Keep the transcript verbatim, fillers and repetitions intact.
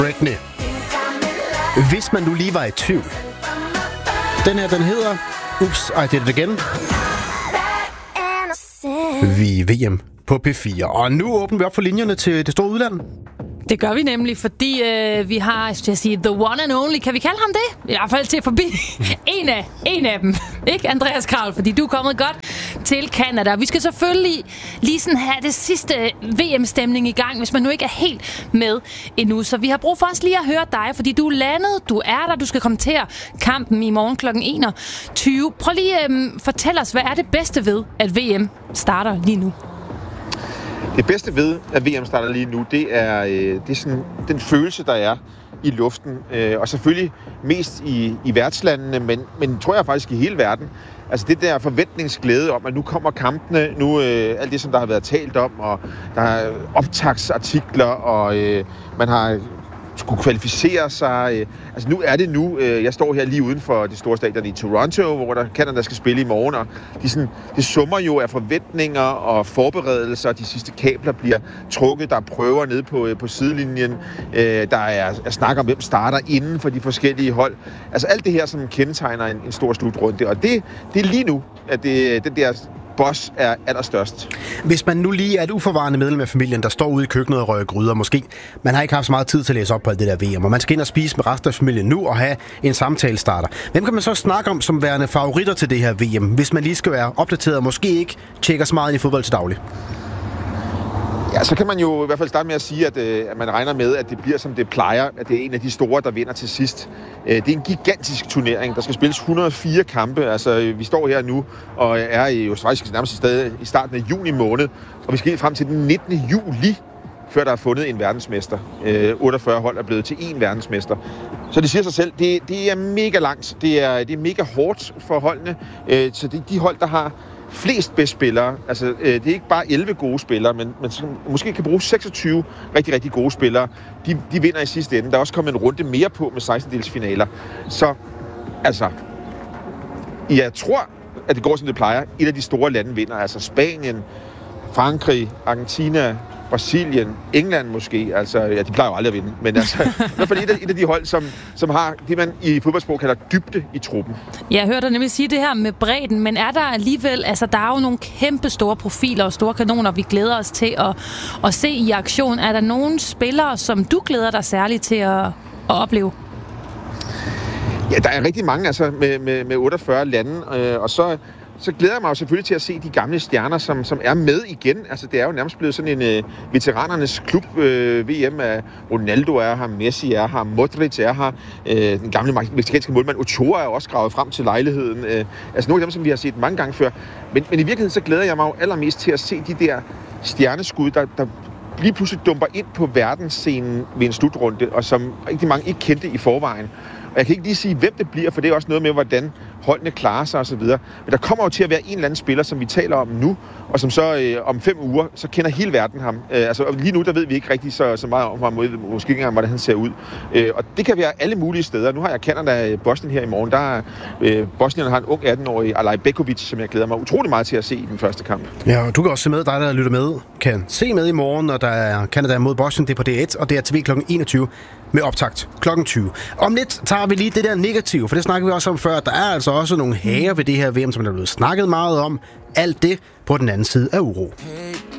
Britney. Hvis man nu lige var i tvivl. Den her, den hedder Oops, I Did It Again. Vi er V M på P fire. Og nu åbner vi op for linjerne til det store udland. Det gør vi nemlig, fordi øh, vi har, skal jeg sige, the one and only. Kan vi kalde ham det? I hvert fald til forbi. en, af, en af dem. Ikke, Andreas Kraul? Fordi du er kommet godt til Canada. Vi skal selvfølgelig lige sådan have det sidste V M-stemning i gang, hvis man nu ikke er helt med endnu. Så vi har brug for os lige at høre dig, fordi du er landet, du er der, du skal kommentere kampen i morgen klokken enogtyve. Prøv lige at øh, fortælle os, hvad er det bedste ved, at V M starter lige nu? Det bedste ved, at V M starter lige nu, det er, øh, det er sådan, den følelse, der er i luften. Øh, og selvfølgelig mest i, i værtslandene, men, men tror jeg faktisk i hele verden. Altså det der forventningsglæde om, at nu kommer kampene, nu øh, alt det, som der har været talt om, og der er optagsartikler, og øh, man har skulle kvalificere sig. Øh, altså nu er det nu. Øh, jeg står her lige uden for det store stadion i Toronto, hvor der Canada skal spille i morgen, og de sådan, det summer jo af forventninger og forberedelser. De sidste kabler bliver trukket, der er prøver nede på, på sidelinjen, øh, der er, er snak om, hvem starter inden for de forskellige hold. Altså alt det her, som kendetegner en, en stor slutrunde, og det, det er lige nu, at det, det der boss er allerstørst. Hvis man nu lige er et uforvarende medlem af familien, der står ude i køkkenet og røger gryder, måske man har ikke haft så meget tid til at læse op på alt det der V M, og man skal ind og spise med resten af familien nu og have en samtale starter. Hvem kan man så snakke om som værende favoritter til det her V M, hvis man lige skal være opdateret og måske ikke tjekker så meget ind i fodbold til daglig? Ja, så kan man jo i hvert fald starte med at sige, at, øh, at man regner med, at det bliver som det plejer, at det er en af de store, der vinder til sidst. Øh, det er en gigantisk turnering. Der skal spilles et hundrede og fire kampe. Altså, vi står her nu og er jo faktisk nærmest stadig i starten af juni måned, og vi skal helt frem til den nittende juli, før der er fundet en verdensmester. Øh, otteogfyrre hold er blevet til én verdensmester. Så det siger sig selv, det, det er mega langt. Det er, det er mega hårdt for holdene. Øh, så det er de hold, der har flest bedste spillere. Altså, øh, det er ikke bare elleve gode spillere, men man måske kan bruge seksogtyve rigtig, rigtig gode spillere. De, de vinder i sidste ende. Der er også kommet en runde mere på med sekstendelsfinaler. Så, altså, jeg tror, at det går, som det plejer. Et af de store lande vinder. Altså Spanien, Frankrig, Argentina, Brasilien, England måske, altså, ja, de plejer jo aldrig at vinde, men altså, i hvert fald et af, et af de hold, som, som har det, man i fodboldsprog kalder dybde i truppen. Jeg hørte dig nemlig sige det her med bredden, men er der alligevel, altså der er jo nogle kæmpe store profiler og store kanoner, vi glæder os til at, at se i aktion. Er der nogle spillere, som du glæder dig særligt til at, at opleve? Ja, der er rigtig mange, altså med, med, med otteogfyrre lande, øh, og så Så glæder jeg mig jo selvfølgelig til at se de gamle stjerner, som, som er med igen. Altså, det er jo nærmest blevet sådan en uh, veteranernes klub. Uh, V M er Ronaldo er her, Messi er her, Modric er her. Uh, den gamle mexicanske målmand Ochoa er også gravet frem til lejligheden. Uh, altså nogle af dem, som vi har set mange gange før. Men, men i virkeligheden så glæder jeg mig jo allermest til at se de der stjerneskud, der, der lige pludselig dumper ind på verdensscenen ved en slutrunde, og som rigtig mange ikke kendte i forvejen. Og jeg kan ikke lige sige, hvem det bliver, for det er også noget med, hvordan holdene klarer sig osv. Men der kommer jo til at være en eller anden spiller, som vi taler om nu, og som så øh, om fem uger, så kender hele verden ham. Øh, altså lige nu, der ved vi ikke rigtig så, så meget om ham, måske ikke engang, hvordan han ser ud. Øh, og det kan være alle mulige steder. Nu har jeg Canada Bosnien her i morgen. Der er, øh, Bosnien har en ung atten-årig, Alaj Bekovic, som jeg glæder mig utrolig meget til at se i den første kamp. Ja, og du kan også se med, dig der lytter med, kan se med i morgen, når der er Canada mod Bosnien. Det er på D et, og det er T V klokken enogtyve med optakt klokken tyve. Om lidt tager vi lige det der negative, for det snakker vi også om før. Der er altså også nogle hager ved det her V M, som der er blevet snakket meget om. Alt det på den anden side af uro.